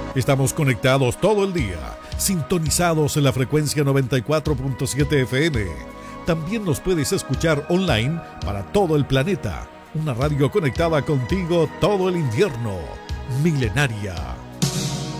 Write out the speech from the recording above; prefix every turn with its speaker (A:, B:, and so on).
A: Estamos conectados todo el día, sintonizados en la frecuencia 94.7 FM. También nos puedes escuchar online para todo el planeta. Una radio conectada contigo todo el invierno. Milenaria.